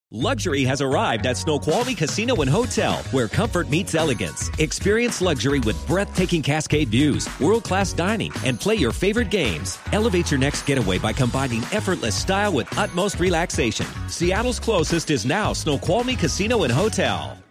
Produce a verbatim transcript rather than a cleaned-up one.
Luxury has arrived at Snoqualmie Casino and Hotel, where comfort meets elegance. Experience luxury with breathtaking Cascade views, world-class dining, and play your favorite games. Elevate your next getaway by combining effortless style with utmost relaxation. Seattle's closest is now Snoqualmie Casino and Hotel.